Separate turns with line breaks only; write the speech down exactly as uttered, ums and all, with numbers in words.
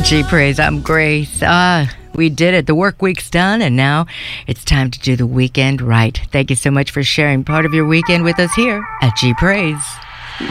Gee, praise, I'm Grace. Ah, we did it. The work week's done, and now it's time to do the weekend right. Thank you so much for sharing part of your weekend with us here at G Praise.